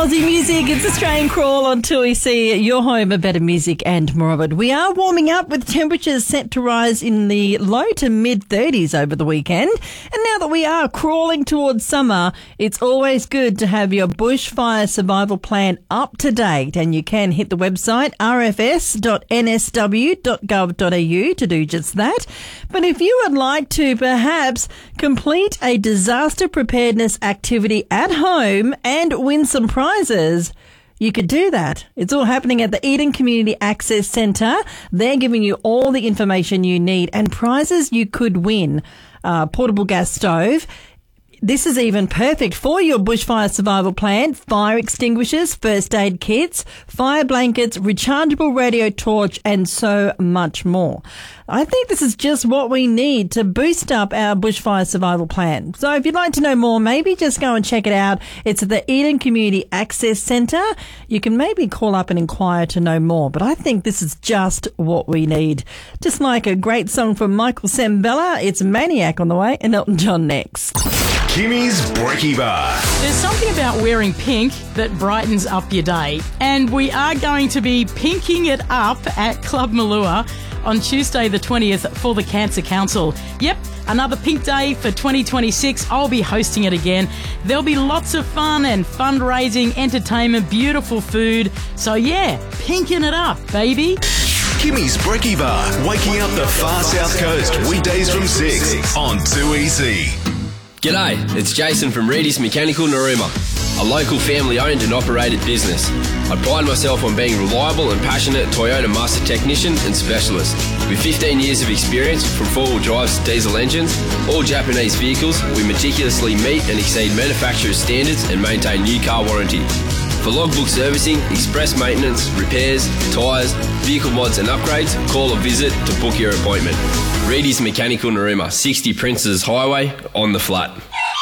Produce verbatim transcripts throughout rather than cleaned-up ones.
Aussie music. It's Australian Crawl on two E C, your home of better music and more of it. We are warming up with temperatures set to rise in the low to mid thirties over the weekend. And now that we are crawling towards summer, it's always good to have your bushfire survival plan up to date. And you can hit the website r f s dot n s w dot gov dot a u to do just that. But if you would like to perhaps complete a disaster preparedness activity at home and win some prizes, you could do that. It's all happening at the Eden Community Access Centre. They're giving you all the information you need and prizes you could win. Uh, portable gas stove. This is even perfect for your bushfire survival plan. Fire extinguishers, first aid kits, fire blankets, rechargeable radio torch, and so much more. I think this is just what we need to boost up our bushfire survival plan. So if you'd like to know more, maybe just go and check it out. It's at the Eden Community Access Centre. You can maybe call up and inquire to know more, but I think this is just what we need. Just like a great song from Michael Sembella, it's Maniac on the way, and Elton John next. Kimmy's Brekkie Bar. There's something about wearing pink that brightens up your day, and we are going to be pinking it up at Club Malua on Tuesday the twentieth for the Cancer Council. Yep, another pink day for twenty twenty-six. I'll be hosting it again. There'll be lots of fun and fundraising, entertainment, beautiful food. So yeah, pinking it up, baby. Kimmy's Brekkie Bar, waking up the far south coast, weekdays from six on two E C. G'day, it's Jason from Reedy's Mechanical Narooma, a local family-owned and operated business. I pride myself on being reliable and passionate Toyota master technician and specialist. With fifteen years of experience from four-wheel drives to diesel engines, all Japanese vehicles, we meticulously meet and exceed manufacturer's standards and maintain new car warranty. For logbook servicing, express maintenance, repairs, tyres, vehicle mods and upgrades, call or visit to book your appointment. Reedy's Mechanical Narooma, sixty Princes Highway, on the flat.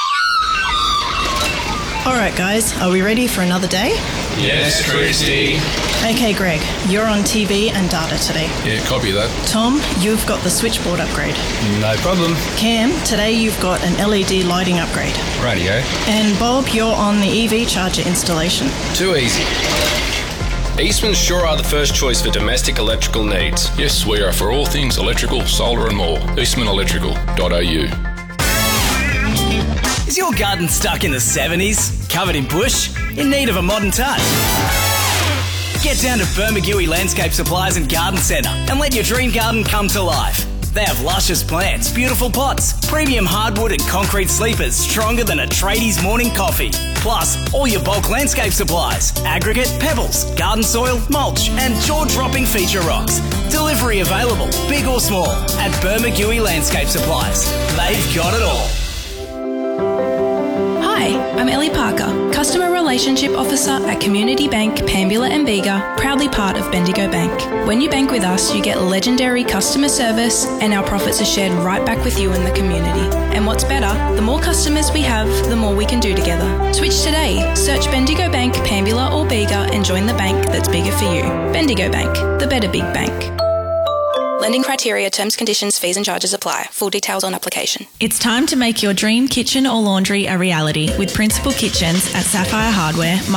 Alright guys, are we ready for another day? Yes, Christy. Okay Greg, you're on T V and data today. Yeah, copy that. Tom, you've got the switchboard upgrade. No problem. Cam, today you've got an L E D lighting upgrade. Radio. And Bob, you're on the E V charger installation. Too easy. Eastman sure are the first choice for domestic electrical needs. Yes, we are for all things electrical, solar and more. eastman electrical dot a u. Is your garden stuck in the seventies? Covered in bush? In need of a modern touch? Get down to Bermagui Landscape Supplies and Garden Centre and let your dream garden come to life. They have luscious plants, beautiful pots, premium hardwood and concrete sleepers stronger than a tradie's morning coffee. Plus, all your bulk landscape supplies, aggregate, pebbles, garden soil, mulch and jaw-dropping feature rocks. Delivery available, big or small, at Bermagui Landscape Supplies. They've got it all. Hi, I'm Ellie Parker, Customer Relationship Officer at Community Bank, Pambula and Bega, proudly part of Bendigo Bank. When you bank with us, you get legendary customer service and our profits are shared right back with you in the community. And what's better, the more customers we have, the more we can do together. Switch today. Search Bendigo Bank, Pambula or Bega and join the bank that's bigger for you. Bendigo Bank, the better big bank. Lending criteria, terms, conditions, fees and charges apply. Full details on application. It's time to make your dream kitchen or laundry a reality with Principal Kitchens at Sapphire Hardware,